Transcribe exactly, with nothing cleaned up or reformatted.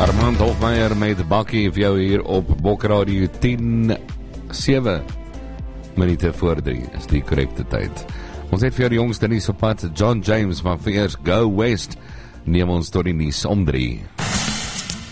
Armand Hofmeyer met Bakkie vir jou hier op Bokradio tien sewe minute voor drie is die korrekte tyd. Ons het vir jou die jongste nuus op pad, John James, maar vir eers Go West neem ons tot die nuus om drie.